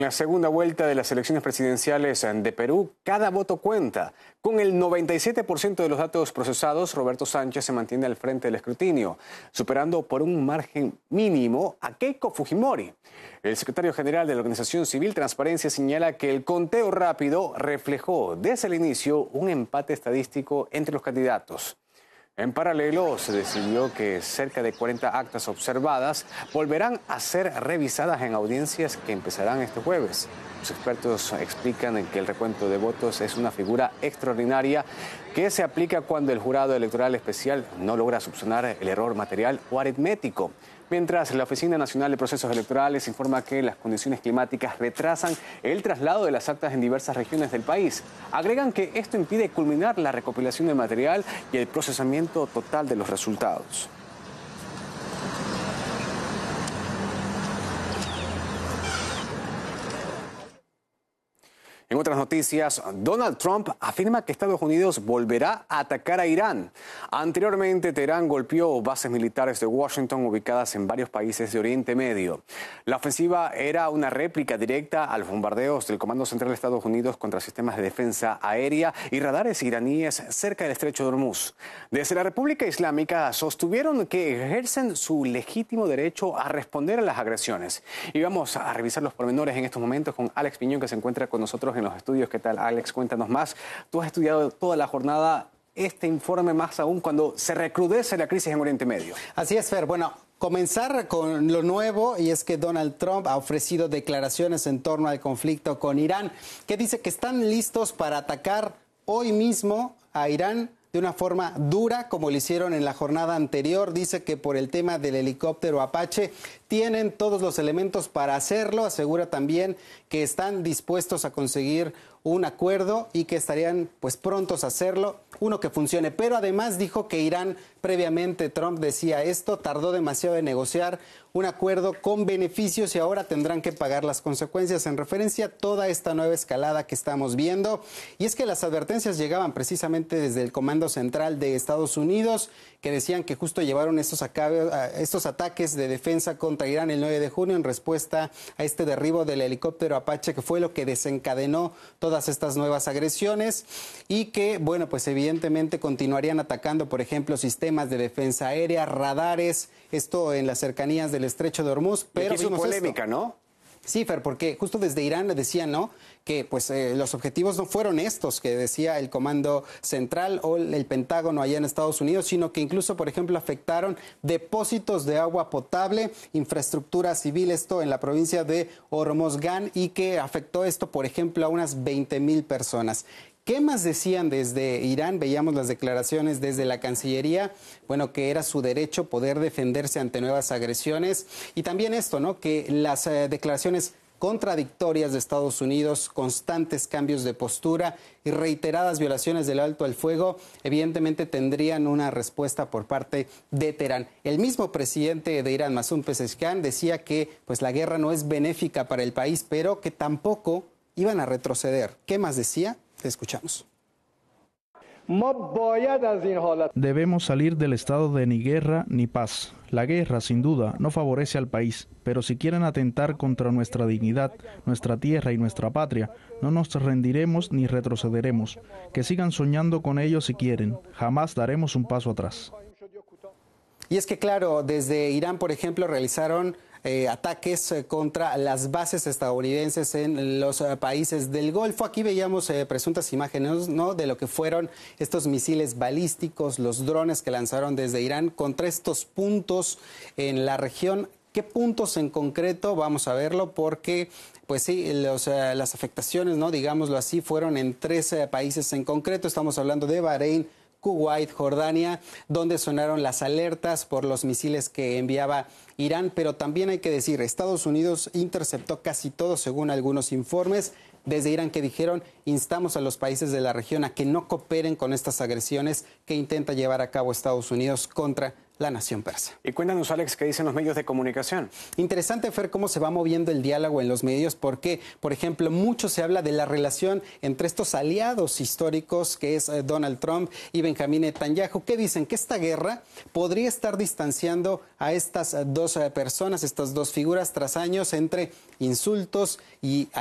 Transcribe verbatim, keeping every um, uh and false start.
En la segunda vuelta de las elecciones presidenciales de Perú, cada voto cuenta. Con el noventa y siete por ciento de los datos procesados, Roberto Sánchez se mantiene al frente del escrutinio, superando por un margen mínimo a Keiko Fujimori. El secretario general de la Organización Civil Transparencia señala que el conteo rápido reflejó desde el inicio un empate estadístico entre los candidatos. En paralelo, se decidió que cerca de cuarenta actas observadas volverán a ser revisadas en audiencias que empezarán este jueves. Los expertos explican que el recuento de votos es una figura extraordinaria que se aplica cuando el jurado electoral especial no logra subsanar el error material o aritmético. Mientras la Oficina Nacional de Procesos Electorales informa que las condiciones climáticas retrasan el traslado de las actas en diversas regiones del país. Agregan que esto impide culminar la recopilación de material y el procesamiento total de los resultados. En otras noticias, Donald Trump afirma que Estados Unidos volverá a atacar a Irán. Anteriormente, Teherán golpeó bases militares de Washington ubicadas en varios países de Oriente Medio. La ofensiva era una réplica directa a los bombardeos del Comando Central de Estados Unidos contra sistemas de defensa aérea y radares iraníes cerca del Estrecho de Hormuz. Desde la República Islámica sostuvieron que ejercen su legítimo derecho a responder a las agresiones. Y vamos a revisar los pormenores en estos momentos con Alex Piñón, que se encuentra con nosotros en los estudios. ¿Qué tal, Alex? Cuéntanos más. Tú has estudiado toda la jornada este informe, más aún cuando se recrudece la crisis en Oriente Medio. Así es, Fer. Bueno, comenzar con lo nuevo, y es que Donald Trump ha ofrecido declaraciones en torno al conflicto con Irán, que dice que están listos para atacar hoy mismo a Irán de una forma dura, como lo hicieron en la jornada anterior. Dice que por el tema del helicóptero Apache tienen todos los elementos para hacerlo. Asegura también que están dispuestos a conseguir un acuerdo y que estarían pues prontos a hacerlo, uno que funcione. Pero además dijo que Irán, previamente Trump decía esto, tardó demasiado en negociar un acuerdo con beneficios y ahora tendrán que pagar las consecuencias, en referencia a toda esta nueva escalada que estamos viendo. Y es que las advertencias llegaban precisamente desde el Comando Central de Estados Unidos, que decían que justo llevaron estos, estos ataques de defensa contra Irán el nueve de junio en respuesta a este derribo del helicóptero Apache, que fue lo que desencadenó todas estas nuevas agresiones, y que, bueno, pues evidentemente continuarían atacando, por ejemplo, sistemas de defensa aérea, radares, esto en las cercanías del Estrecho de Hormuz. Pero es polémica, esto, ¿no? Sí, Fer, porque justo desde Irán le decían, ¿no?, que pues eh, los objetivos no fueron estos que decía el Comando Central o el Pentágono allá en Estados Unidos, sino que incluso, por ejemplo, afectaron depósitos de agua potable, infraestructura civil, esto en la provincia de Hormozgán, y que afectó esto, por ejemplo, a unas veinte mil personas. ¿Qué más decían desde Irán? Veíamos las declaraciones desde la Cancillería, bueno, que era su derecho poder defenderse ante nuevas agresiones. Y también esto, ¿no?, que las eh, declaraciones contradictorias de Estados Unidos, constantes cambios de postura y reiteradas violaciones del alto al fuego, evidentemente tendrían una respuesta por parte de Teherán. El mismo presidente de Irán, Masoud Pezeshkian, decía que pues la guerra no es benéfica para el país, pero que tampoco iban a retroceder. ¿Qué más decía? Te escuchamos. Debemos salir del estado de ni guerra ni paz. La guerra, sin duda, no favorece al país, pero si quieren atentar contra nuestra dignidad, nuestra tierra y nuestra patria, no nos rendiremos ni retrocederemos. Que sigan soñando con ello si quieren. Jamás daremos un paso atrás. Y es que, claro, desde Irán, por ejemplo, realizaron Eh, ataques eh, contra las bases estadounidenses en los eh, países del Golfo. Aquí veíamos eh, presuntas imágenes, ¿no?, de lo que fueron estos misiles balísticos, los drones que lanzaron desde Irán contra estos puntos en la región. ¿Qué puntos en concreto? Vamos a verlo, porque pues sí, los, eh, las afectaciones, ¿no?, digámoslo así, fueron en tres eh, países en concreto. Estamos hablando de Bahrein, Kuwait, Jordania, donde sonaron las alertas por los misiles que enviaba Irán, pero también hay que decir, Estados Unidos interceptó casi todo, según algunos informes desde Irán, que dijeron: instamos a los países de la región a que no cooperen con estas agresiones que intenta llevar a cabo Estados Unidos contra la nación persa. Y cuéntanos, Alex, ¿qué dicen los medios de comunicación? Interesante, Fer, cómo se va moviendo el diálogo en los medios, porque, por ejemplo, mucho se habla de la relación entre estos aliados históricos, que es eh, Donald Trump y Benjamín Netanyahu, que dicen que esta guerra podría estar distanciando a estas dos eh, personas, estas dos figuras, tras años entre insultos y